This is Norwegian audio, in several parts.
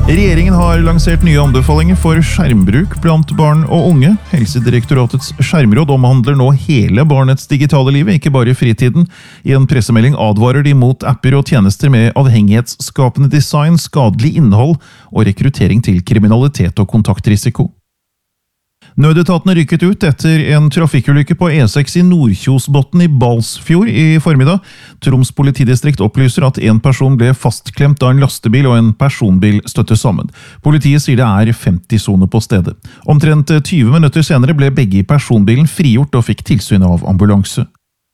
Regjeringen har lansert nye anbefalinger for skjermbruk blant barn og unge. Helsedirektoratets skjermråd omhandler nå hele barnets digitale liv, ikke bare fritiden. I en pressemelding advarer de mot apper og tjenester med avhengighetsskapende design, skadelig innhold og rekruttering til kriminalitet og kontaktrisiko. Nødetatene rykket ut etter en trafikkulykke på E6 i Nordkjosbotn i Balsfjord i formiddag. Troms politidistrikt opplyser at en person ble fastklemt da en lastebil og en personbil støtte sammen. Politiet sier det er 50-soner på stedet. Omtrent 20 minutter senere ble begge i personbilen frigjort og fikk tilsyn av ambulanse.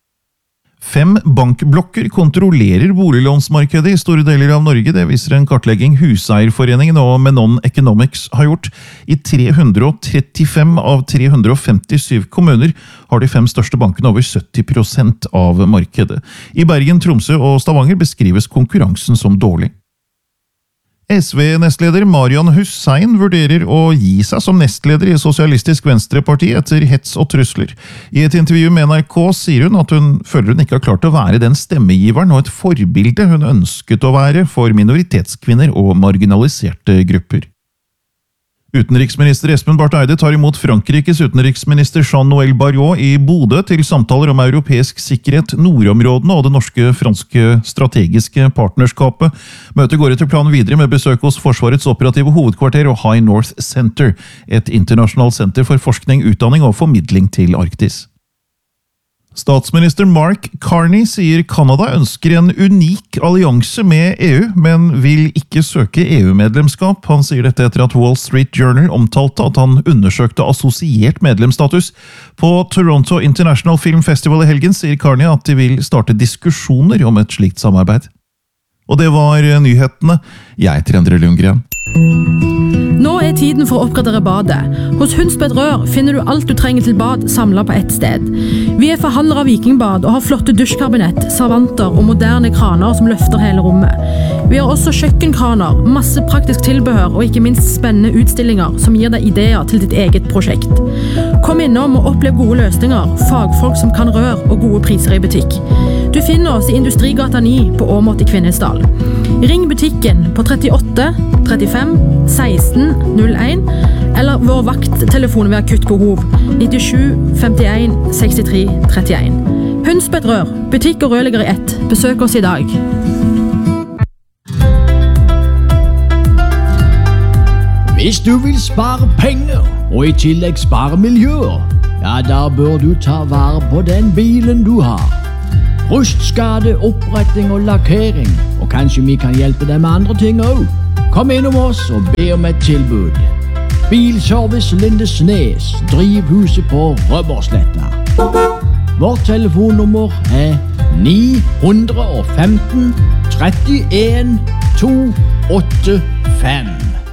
5 bankblokker kontrollerer boliglånsmarkedet i store deler av Norge. Det viser en kartlegging Huseierforeningen og Menon Economics har gjort. I 335 av 357 kommuner har de 5 største bankene over 70% av markedet. I Bergen, Tromsø og Stavanger beskrives konkurransen som dårlig. SV-nestleder Marian Hussein vurderer å gi seg som nestleder i Sosialistisk Venstreparti etter hets og trusler. I et intervju med NRK sier hun at hun føler hun ikke har klart å være den stemmegiveren og et forbilde hun ønsket å være for minoritetskvinner og marginaliserte grupper. Utenriksminister Espen Barth Eide tar imot Frankrikes utenriksminister Jean-Noël Barrot i Bodø til samtaler om europeisk sikkerhet, nordområdene og det norske-franske strategiske partnerskapet. Møtet går etter planen videre med besøk hos Forsvarets operative hovedkvarter og High North Center, et internasjonalt senter for forskning, utdanning og formidling til Arktis. Statsminister Mark Carney sier Kanada ønsker en unik allianse med EU, men vil ikke søke EU-medlemskap. Han sier dette etter at Wall Street Journal omtalte at han undersøkte assosiert medlemsstatus. På Toronto International Film Festival i helgen sier Carney at de vil starte diskusjoner om et slikt samarbeid. Og det var nyhetene. Jeg heter Endre Lundgren. Nå er tiden for å oppgradere badet. Hos Hundsbed Rør finner du alt du trenger til bad samlet på ett sted. Vi er forhandlere av Vikingbad og har flotte dusjkabinett, servanter og moderne kraner som løfter hele rommet. Vi har også kjøkkenkraner, masse praktisk tilbehør og ikke minst spennende utstillinger som gir deg ideer til ditt eget prosjekt. Kom innom og opplev gode løsninger, fagfolk som kan rør og gode priser i butikk. Du finner oss i Industrigata 9 på Åmot i Kvinesdal. Ring butikken på 38 35 16 01 eller vår vakttelefon ved akutt behov 97 51 63 31. Hundsbed Rør, butikk og rørlegger i ett. Besøk oss i dag. Hvis du vil spare penger og i tillegg spare miljøer, ja, da bør du ta vare på den bilen du har. Rustskade, oppretting og lakkering, og kanskje vi kan hjelpe deg med andre ting også. Kom innom oss og be om et tilbud. Bilservice Lindesnes, drivhuset på Rødbergsletta. Vårt telefonnummer er 915 31 285.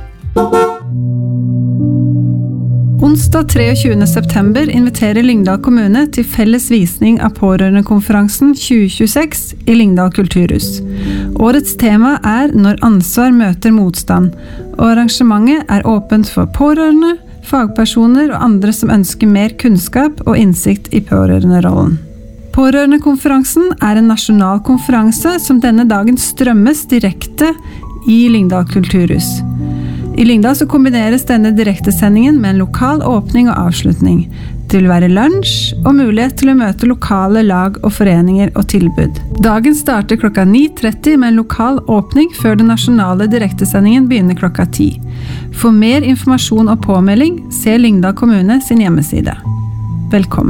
Onsdag 23. september inviterer Lyngdal kommune til felles visning av pårørendekonferansen 2026 i Lyngdal kulturhus. Årets tema er Når ansvar møter motstand, og arrangementet er åpent for pårørende, fagpersoner og andre som ønsker mer kunnskap og innsikt i pårørenderollen. Pårørendekonferansen er en nasjonal konferanse som denne dagen strømmes direkte i Lyngdal kulturhus. I Lyngdal så kombineres denne direktesendingen med en lokal åpning og avslutning. Det vil være lunsj og mulighet til å møte lokale lag og foreninger og tilbud. Dagen starter klokka 9:30 med en lokal åpning før den nasjonale direktesendingen begynner klokka 10. For mer informasjon og påmelding, se Lyngdal kommune sin hjemmeside. Velkommen.